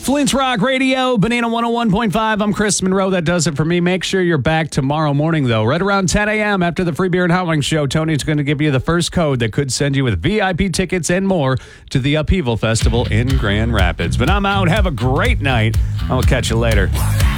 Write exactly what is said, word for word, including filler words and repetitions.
Flint's Rock Radio, Banana one oh one point five. I'm Chris Monroe. That does it for me. Make sure you're back tomorrow morning, though. Right around ten a.m. after the Free Beer and Hot Wings show, Tony's going to give you the first code that could send you with V I P tickets and more to the Upheaval Festival in Grand Rapids. But I'm out. Have a great night. I'll catch you later.